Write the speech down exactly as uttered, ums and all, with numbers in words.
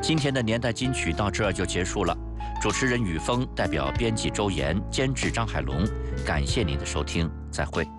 今天的年代金曲到这儿就结束了。主持人雨峰代表编辑周岩、监制张海龙，感谢您的收听，再会。